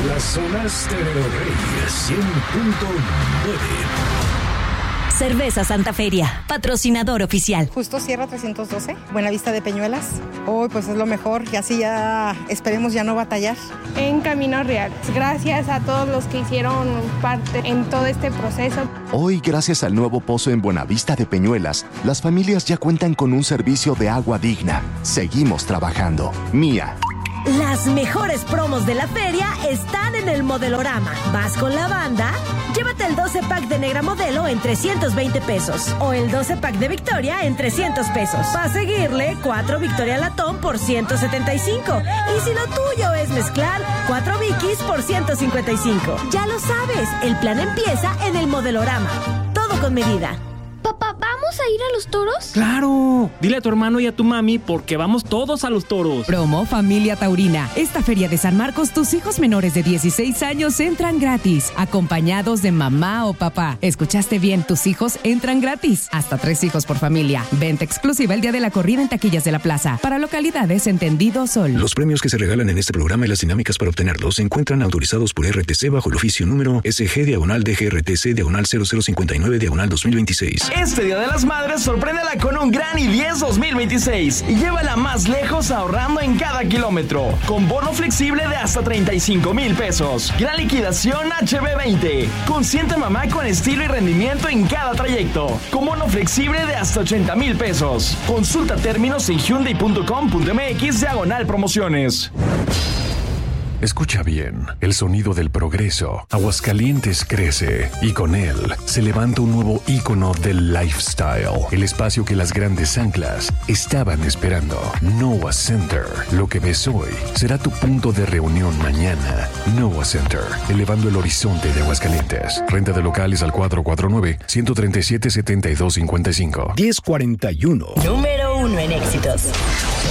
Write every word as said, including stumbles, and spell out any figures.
La zona Stereo Rey cien punto nueve. Cerveza Santa Feria, patrocinador oficial. Justo Sierra trescientos doce, Buenavista de Peñuelas. Hoy pues es lo mejor, y así ya esperemos ya no batallar. En Camino Real. Gracias a todos los que hicieron parte en todo este proceso. Hoy, gracias al nuevo pozo en Buenavista de Peñuelas, las familias ya cuentan con un servicio de agua digna. Seguimos trabajando. Mía. Las mejores promos de la feria están en el Modelorama. Vas con la banda, llévate el doce pack de Negra Modelo en trescientos veinte pesos o el doce pack de Victoria en trescientos pesos. Para seguirle, cuatro Victoria Latón por ciento setenta y cinco. Y si lo tuyo es mezclar, cuatro Vickies por ciento cincuenta y cinco. Ya lo sabes, el plan empieza en el Modelorama. Todo con medida. Papá, ¿vamos a ir a los toros? ¡Claro! Dile a tu hermano y a tu mami porque vamos todos a los toros. Promo Familia Taurina. Esta feria de San Marcos, tus hijos menores de dieciséis años entran gratis, acompañados de mamá o papá. ¿Escuchaste bien? Tus hijos entran gratis. Hasta tres hijos por familia. Venta exclusiva el día de la corrida en taquillas de la plaza. Para localidades entendido Sol. Los premios que se regalan en este programa y las dinámicas para obtenerlos se encuentran autorizados por R T C bajo el oficio número S G diagonal D G R T C diagonal cero cero cincuenta y nueve diagonal dos mil veintiséis. Este Día de las Madres, sorpréndela con un gran I diez dos mil veintiséis y llévala más lejos ahorrando en cada kilómetro. Con bono flexible de hasta treinta y cinco mil pesos. Gran liquidación H B veinte. Consiente mamá con estilo y rendimiento en cada trayecto. Con bono flexible de hasta ochenta mil pesos. Consulta términos en hyundai punto com punto m x diagonal promociones. Escucha bien, el sonido del progreso. Aguascalientes crece y con él se levanta un nuevo ícono del lifestyle. El espacio que las grandes anclas estaban esperando. Noah Center. Lo que ves hoy será tu punto de reunión mañana. Noah Center, elevando el horizonte de Aguascalientes. Renta de locales al cuatro cuatro nueve, uno tres siete, siete dos cinco cinco. diez cuarenta y uno. Número uno en éxitos.